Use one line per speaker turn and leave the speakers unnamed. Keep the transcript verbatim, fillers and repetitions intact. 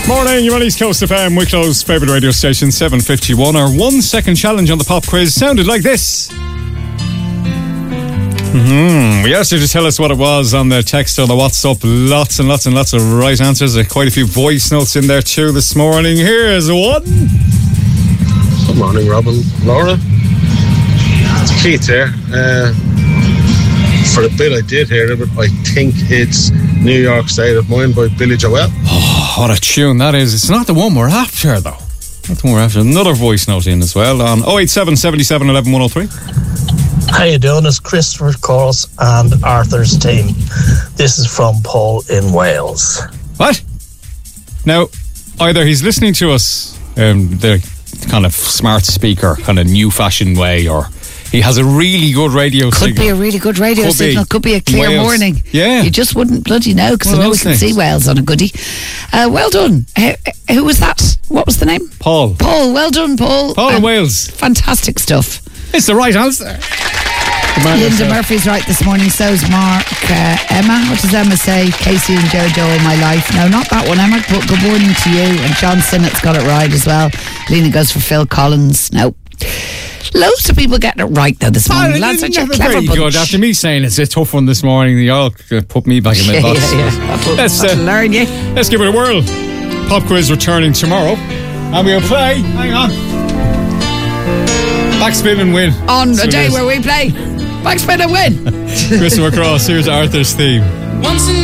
Morning, you're on East Coast F M, Wicklow's favourite radio station, seven fifty-one. Our one second challenge on the pop quiz sounded like this. Mm-hmm. We asked you to tell us what it was on the text or the WhatsApp. Lots and lots and lots of right answers. There are quite a few voice notes in there too this morning. Here's one.
Good morning, Robin. Laura. It's Keith here. Uh, for the bit I did hear of it, I think it's New York State of Mind by Billy Joel.
Oh, what a tune that is. It's not the one we're after, though. Not the one we're after. Another voice note in as well on oh eight seven, seven seven, one one, one oh three.
How you doing? It's Christopher Course and Arthur's team. This is from Paul in Wales.
What? Now, either he's listening to us um, the kind of smart speaker, kind of new fashioned way, or he has a really good radio
could
signal.
Could be a really good radio
could
signal.
Be.
Could be a clear
Wales.
morning.
Yeah.
You just wouldn't bloody know, because I know we can
things?
see Wales on a goodie. Uh, well done. Who, who was that? What was the name?
Paul.
Paul. Well done, Paul.
Paul in
um,
Wales.
Fantastic stuff.
It's the right answer.
Linda Murphy's right this morning. So's Mark. Uh, Emma. What does Emma say? Casey and Jojo all my life. No, not that one, Emma. But good morning to you. And John Sinnott's got it right as well. Lena goes for Phil Collins. No. Loads of people getting it right though this morning. Lads, such a clever
very
bunch.
good. After me saying it's a tough one this morning, they all put me back in my
yeah,
box.
Yeah, yeah. That'll,
let's,
that'll
uh,
learn you.
Let's give it a whirl. Pop quiz returning tomorrow, and we'll play. Hang on. Backspin and win.
On a day where we play Backspin and win.
Christopher Cross. Here's Arthur's theme.
Once